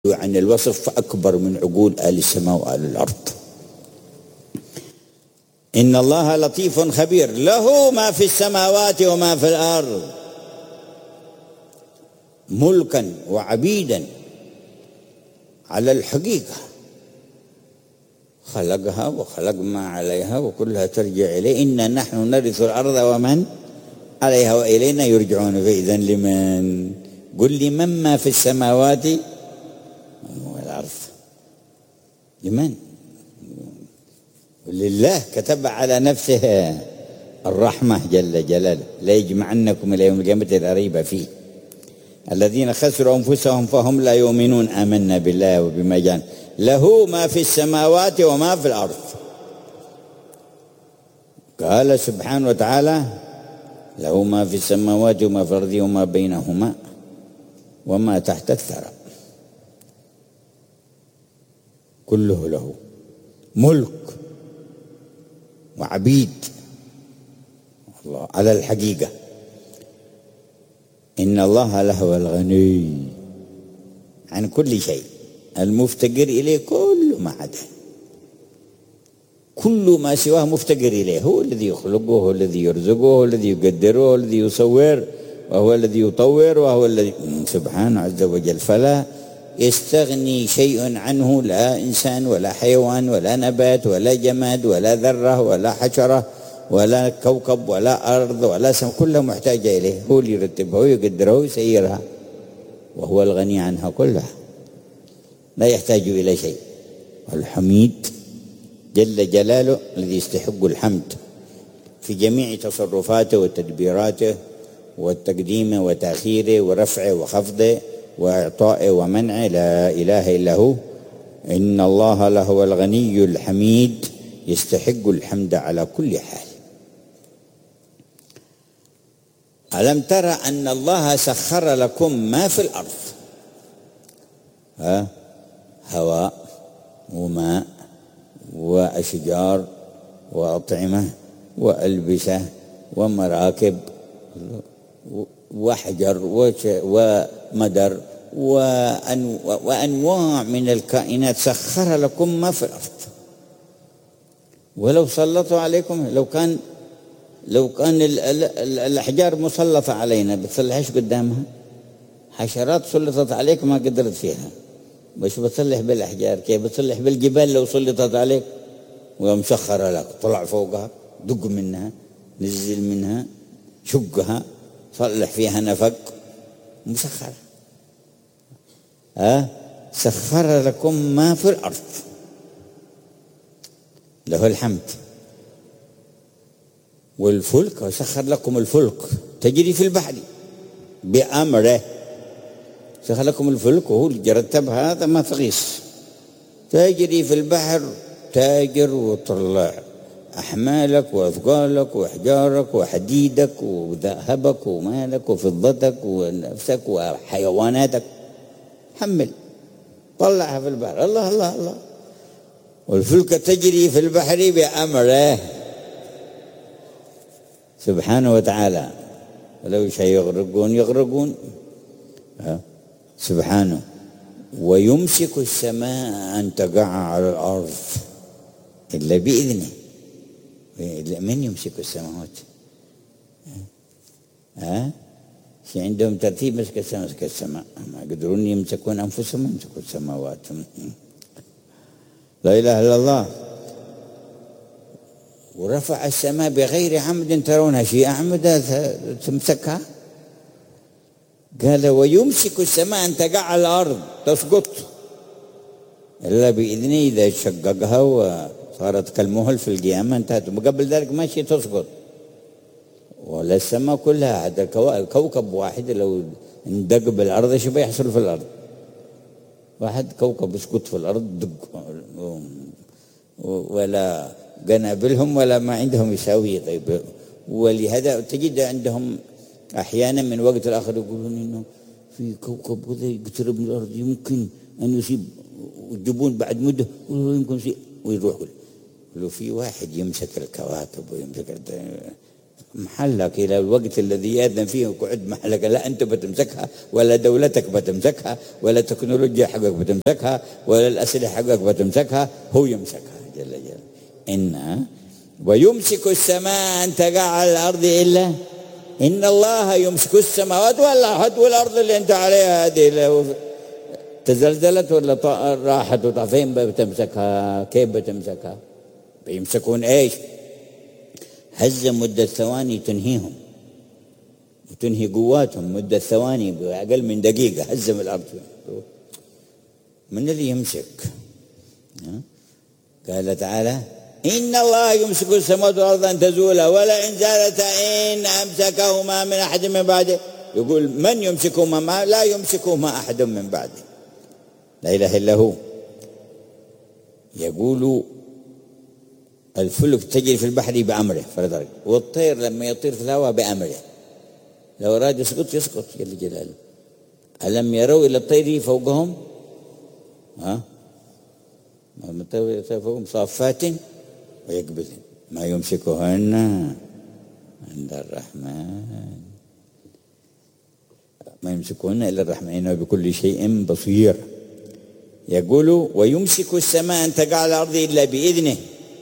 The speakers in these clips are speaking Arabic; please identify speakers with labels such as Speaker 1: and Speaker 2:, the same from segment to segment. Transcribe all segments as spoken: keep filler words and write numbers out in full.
Speaker 1: عن الوصف فأكبر من عقول آل السماء وآل الأرض. إن الله لطيف خبير، له ما في السماوات وما في الأرض ملكا وعبيدا على الحقيقة، خلقها وخلق ما عليها وكلها ترجع إليه. إنا نحن نرث الأرض ومن عليها وإلينا يرجعون. فإذا لمن؟ قل لي من ما في السماوات والأرض، لمن؟ لله. كتب على نفسه الرحمة جل جلاله، لا يجمعنكم إلى يوم القيامة لا ريب فيه. الذين خسروا أنفسهم فهم لا يؤمنون. آمنا بالله وبما جاء. له ما في السماوات وما في الأرض. قال سبحانه وتعالى: له ما في السماوات وما في الأرض وما بينهما وما تحت الثرى، كله له ملك وعبيد الله على الحقيقة. إن الله لهو الغني عن كل شيء، المفتقر إليه كل ما عدا، كل ما سواه مفتقر إليه. هو الذي يخلقه، هو الذي يرزقه، هو الذي يقدره، هو الذي يصور، وهو الذي يطور، وهو الذي سبحانه عز وجل. فلا يستغني شيء عنه، لا إنسان ولا حيوان ولا نبات ولا جماد ولا ذرة ولا حشرة ولا كوكب ولا أرض ولا سماء، كلها محتاجة إليه. هو اللي يرتبها ويقدرها ويسيرها، وهو الغني عنها كلها، لا يحتاج إلى شيء. الحميد جل جلاله الذي يستحق الحمد في جميع تصرفاته وتدبيراته والتقديم وتأخيره ورفعه وخفضه وإعطائه ومنعه، لا إله إلا هو. إن الله لهو الغني الحميد يستحق الحمد على كل حال. ألم ترى أن الله سخر لكم ما في الأرض؟ ها؟ هواء وماء وأشجار وأطعمة وألبسة ومراكب وحجر ومدر وأنواع من الكائنات، سخر لكم ما في الأرض. ولو سلطوا عليكم، لو كان لو كان الأحجار مسلطة علينا بتصلحش قدامها؟ حشرات سلطت عليك ما قدرت فيها، مش بتصلح بالأحجار، كيف بتصلح بالجبال لو سلطت عليك؟ ومسخرة لك، طلع فوقها، دق منها، نزل منها، شقها، صلح فيها نفق، مسخرة. ها؟ سخر لكم ما في الأرض، له الحمد. والفلك، وسخر لكم الفلك تجري في البحر بأمره. سخر لكم الفلك وهو اللي رتب هذا، ما تغيص، تجري في البحر، تاجر وطلع أحمالك وأثقالك وأحجارك وحديدك وذهبك ومالك وفضتك ونفسك وحيواناتك، حمل طلعها في البحر. الله الله الله. والفلك تجري في البحر بأمره سبحانه وتعالى. ولو شيء يغرقون يغرقون سبحانه. ويمسك السماء أن تقع على الأرض إلا بإذنه. من يمسك السماوات؟ ها؟ في عندهم ترتيب، مسك السماء مسك السماء، ما يقدرون يمسكون أنفسهم، يمسكوا السماوات. لا إله إلا الله. ورفع السماء بغير عمد ترونها، شيء أعمد تمسكها؟ قال: ويمسك السماء أن تقع على الأرض تسقط إلا بإذنه. إذا شققها وصارت كالمهل في القيامة انتهت، وقبل ذلك ماشي تسقط. ولا السماء كلها، هذا كوكب واحد لو اندق بالأرض شو بيحصل في الأرض؟ واحد كوكب يسقط في الأرض دق، ولا قنابلهم ولا ما عندهم يساوي. طيب، ولهذا تجد عندهم أحيانا من وقت الآخر يقولون إنه في كوكب وذا يقترب من الأرض يمكن أن يصيب، ويجيبون بعد مدة يمكن يصيب، ويروح. ولو في واحد يمسك الكواكب ويمسك محلك إلى الوقت الذي يأذن فيه وقعد محلك. لا أنت بتمسكها ولا دولتك بتمسكها ولا التكنولوجيا حقك بتمسكها ولا الأسلحة حقك بتمسكها، هو يمسكها جل جلاله. إن ويمسك السماء أن تقع على الأرض إلا إن الله يمسك السماوات والأرض والأرض اللي أنت عليها هذه تزلزلت ولا راحت وطفين بتمسكها؟ كيف بتمسكها؟ بيمسكون إيش؟ هزة مدة ثواني تنهيهم وتنهي قواتهم مدة ثواني بأقل من دقيقة. هزم الأرض. من اللي يمسك؟ قال تعالى إن الله يمسك السماوات والأرض أن تزولا ولئن زالتا إن أمسكهما من أحد من بعده. يقول من يمسكهما؟ ما لا يمسكهما أحد من بعده، لا إله إلا هو. يقول الفلك تجري في البحر بأمره فرضا، والطير لما يطير في الهواء بأمره، لو أراد يسقط يسقط جل جلاله. ألم يروا إلى الطير فوقهم؟ ها؟ الطير فوقهم صافات ويقبضن ما يمسكهن عند الرحمن، ما يمسكهن إلا الرحمن إنه بكل شيء بصير. يقول ويمسك السماء أن تقع على الأرض إلا بإذنه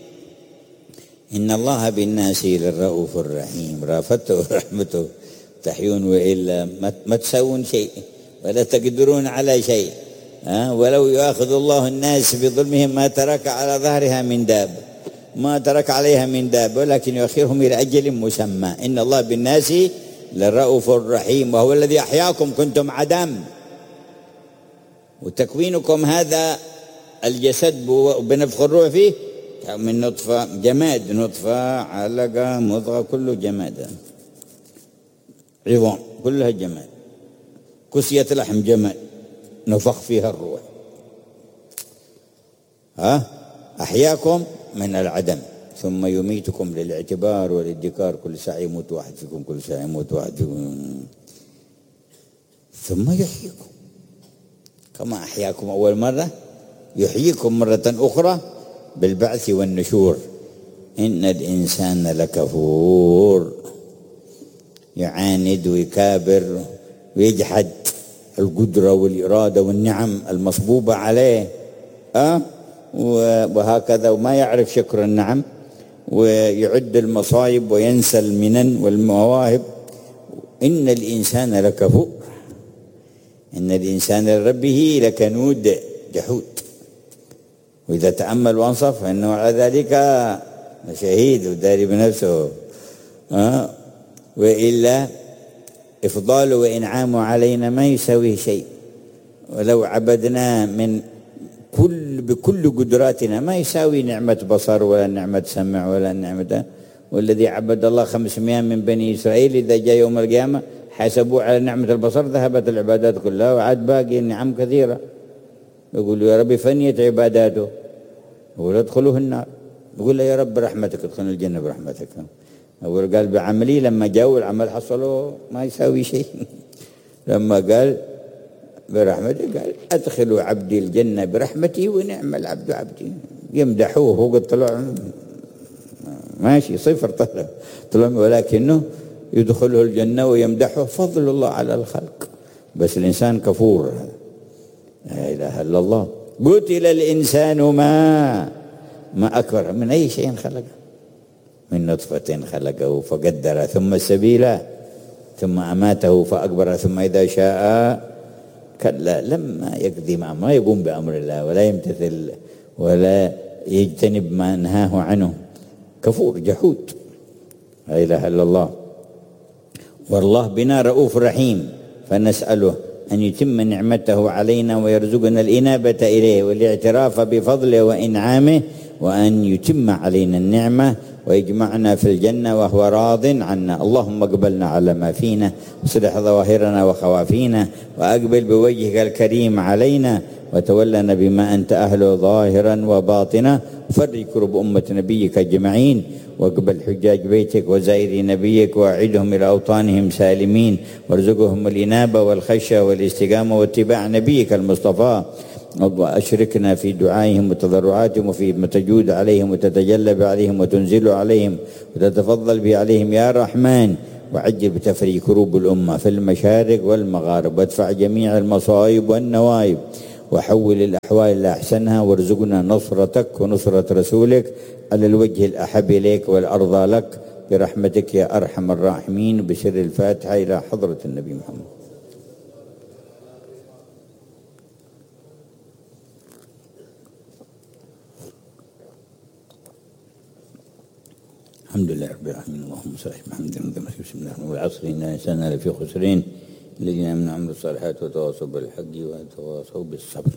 Speaker 1: إن الله بالناس للرؤوف الرحيم. رافته ورحمته تحيون وإلا ما تسوون شيء ولا تقدرون على شيء. أه؟ ولو يؤاخذ الله الناس بظلمهم ما ترك على ظهرها من داب، ما ترك عليها من داب، ولكن يؤخرهم إلى أجل مسمى. إن الله بالناس للرؤوف الرحيم وهو الذي أحياكم كنتم عدم، وتكوينكم هذا الجسد بنفخ الروح فيه من نطفة جماد، نطفة علقة مضغة كله جماد، عظام كلها جماد، كسية لحم جماد نفخ فيها الروح. ها أحياكم من العدم ثم يميتكم للاعتبار والادكار. كل ساعة يموت واحد فيكم، كل ساعة يموت واحد فيكم، ثم يحييكم كما أحياكم أول مرة يحييكم مرة أخرى بالبعث والنشور. إن الإنسان لكفور، يعاند ويكابر ويجحد القدرة والإرادة والنعم المصبوبة عليه، أه؟ وهكذا، وما يعرف شكر النعم ويعد المصايب وينسى المنن والمواهب. إن الإنسان لكفور، إن الإنسان لربه لكنود جحود. وإذا تأمل وانصف فإنه على ذلك شهيد وداري بنفسه. أه؟ وإلا إفضاله وإنعامه علينا ما يساوي شيء، ولو عبدنا من كل بكل قدراتنا ما يساوي نعمة بصر ولا نعمة سمع ولا نعمة. والذي عبد الله خمسمائة من بني إسرائيل إذا جاء يوم القيامة حسبوا على نعمة البصر ذهبت العبادات كلها وعاد باقي نعم كثيرة. يقول يا ربي فنيت عباداته، يقول ادخلوه النار، يقول له يا رب برحمتك ادخلوا الجنة برحمتك. أول قال بعملي، لما جاءوا العمل حصلوا ما يساوي شيء. لما قال برحمتك قال أدخلوا عبدي الجنة برحمتي ونعم العبد عبدي. يمدحوه هو قد طلع ماشي صفر طلع طلع، ولكنه يدخله الجنة ويمدحه فضل الله على الخلق. بس الإنسان كفور، لا إله إلا الله. قتل الإنسان ما ما أكبر من أي شيء خلقه، من نطفة خلقه فقدر ثم السبيل ثم أماته فأكبر ثم إذا شاء كلا لما يقضي ما ما يقوم بأمر الله ولا يمتثل ولا يجتنب ما نهاه عنه. كفور جحود، لا إله إلا الله. والله بنا رؤوف رحيم، فنسأله أن يتم نعمته علينا ويرزقنا الإنابة إليه والاعتراف بفضله وإنعامه، وأن يتم علينا النعمة ويجمعنا في الجنة وهو راض عنا. اللهم اقبلنا على ما فينا واصلح ظواهرنا وخوافينا، وأقبل بوجهك الكريم علينا، وتولنا بما أنت أهله ظاهرا وباطنا، وفرج كرب أمة نبيك أجمعين، واقبل حجاج بيتك وزائري نبيك وأعدهم إلى أوطانهم سالمين، وارزقهم الإنابة والخشية والاستقامة واتباع نبيك المصطفى وأشركنا في دعائهم وتضرعاتهم وفي ما تجود عليهم وتتجلب عليهم وتنزل عليهم وتتفضل به عليهم يا رحمن. وعجل بتفريج كروب الأمة في المشارق والمغارب، وادفع جميع المصائب والنوائب، وحول الأحوال لأحسنها، وارزقنا نصرتك ونصرة رسولك على الوجه الأحب إليك والأرضى لك برحمتك يا أرحم الراحمين. بسر الفاتحة إلى حضرة النبي محمد. الحمد لله رب العالمين. اللهم صل على محمد بسم الله والعصر إن الإنسان لفي خسرين الذين آمنوا وعملوا الصالحات وتواصوا بالحق وتواصوا بالصبر.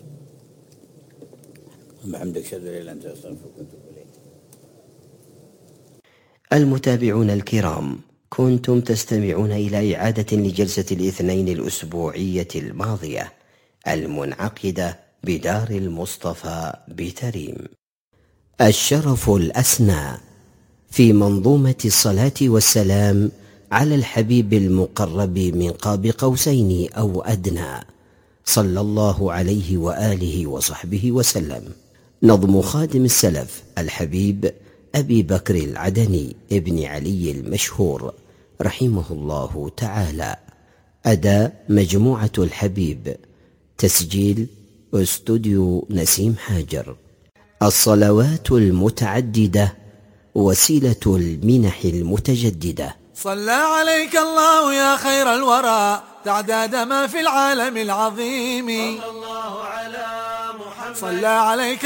Speaker 1: وبحمدك أشهد أن لا إله إلا أنت أستغفرك وأتوب إليك.
Speaker 2: المتابعون الكرام، كنتم تستمعون إلى إعادة لجلسة الاثنين الأسبوعية الماضية المنعقدة بدار المصطفى بتريم. الشرف الأسنى في منظومة الصلاة والسلام على الحبيب المقرب من قاب قوسين أو أدنى صلى الله عليه وآله وصحبه وسلم. نظم خادم السلف الحبيب أبي بكر العدني ابن علي المشهور رحمه الله تعالى. أداء مجموعة الحبيب. تسجيل استوديو نسيم حاجر. الصلوات المتعددة وسيلة المنح المتجددة.
Speaker 3: صلى عليك الله يا خير الورى تعداد ما في العالم العظيم. صلى الله على محمد. صلى عليك